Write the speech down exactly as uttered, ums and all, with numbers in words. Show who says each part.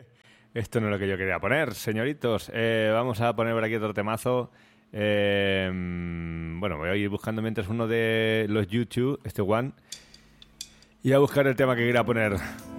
Speaker 1: Esto no es lo que yo quería poner, señoritos. Eh, vamos a poner por aquí otro temazo. Eh, bueno, voy a ir buscando mientras uno de los YouTube, este One, y a buscar el tema que quería poner.